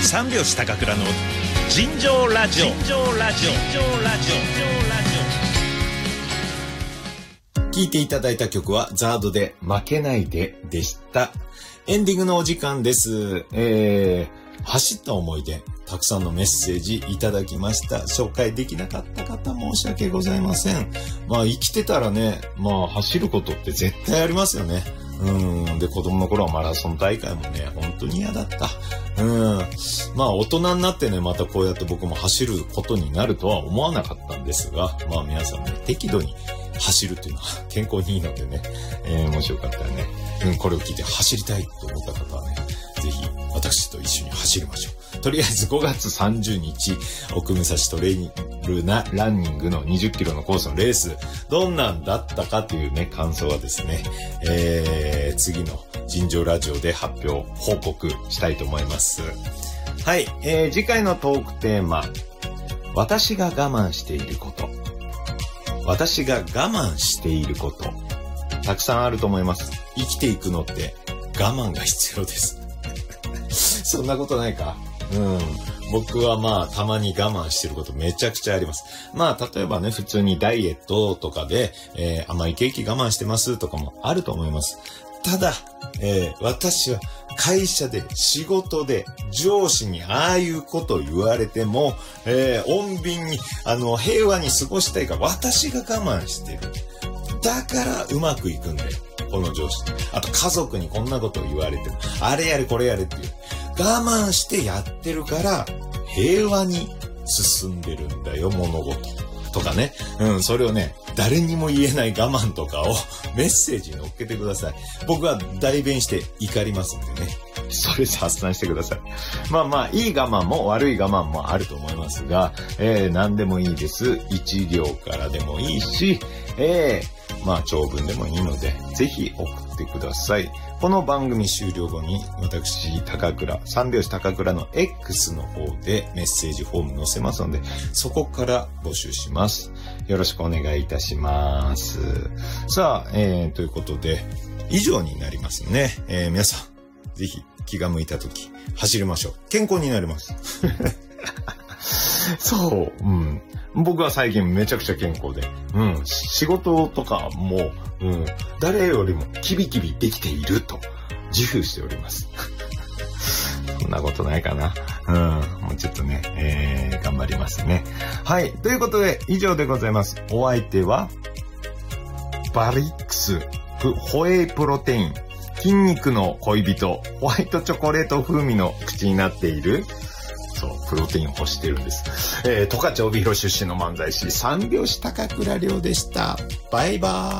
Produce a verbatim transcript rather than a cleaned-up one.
三拍子高倉の尋常ラジオ。尋常ラジオ。尋常ラジオ。聴いていただいた曲はザードで負けないででした。エンディングのお時間です。えー、走った思い出、たくさんのメッセージいただきました。紹介できなかった方申し訳ございません。まあ生きてたらね、まあ走ることって絶対ありますよね。うん。で、子供の頃はマラソン大会もね、本当に嫌だった。うん。まあ大人になってね、またこうやって僕も走ることになるとは思わなかったんですが、まあ皆さんね、適度に走るっていうのは健康にいいのでね、えー、もしよかったらね、うん、これを聞いて走りたいと思った方はね、ぜひ私と一緒に走りましょう。とりあえずごがつさんじゅうにち、奥武蔵トレイルなランニングのにじゅっキロのコースのレース、どんなんだったかというね、感想はですね、えー、次の尋常ラジオで発表、報告したいと思います。はい、えー、次回のトークテーマ、私が我慢していること。私が我慢していること。たくさんあると思います。生きていくのって我慢が必要です。そんなことないか。うん。僕はまあ、たまに我慢してることめちゃくちゃあります。まあ、例えばね、普通にダイエットとかで、えー、甘いケーキ我慢してますとかもあると思います。ただ、えー、私は会社で仕事で上司にああいうことを言われても、えー、穏便に、あの、平和に過ごしたいから私が我慢してる。だからうまくいくんだよ。この上司。あと家族にこんなことを言われても、あれやれこれやれっていう。我慢してやってるから平和に進んでるんだよ、物事。とかね。うん、それをね、誰にも言えない我慢とかをメッセージに乗っけてください。僕は代弁して怒りますんでね。それで発散してください。まあまあ、いい我慢も悪い我慢もあると思いますが、えー、何でもいいです。一行からでもいいし、えー、まあ長文でもいいので、ぜひ送ってください。この番組終了後に、私、高倉、三拍子高倉の X の方でメッセージフォーム載せますので、そこから募集します。よろしくお願いいたします。さあ、えー、ということで、以上になりますね。えー、皆さん、ぜひ気が向いたとき、走りましょう。健康になります。そう、うん。僕は最近めちゃくちゃ健康で、うん。仕事とかも、うん。誰よりもキビキビできていると自負しております。そんなことないかな。うん。もうちょっとね、えー、頑張りますね。はい。ということで、以上でございます。お相手は、バリックス、ホエイプロテイン、筋肉の恋人、ホワイトチョコレート風味の口になっている、そう、プロテインを欲してるんです。えー、十勝帯広出身の漫才師、三拍子高倉涼でした。バイバーイ。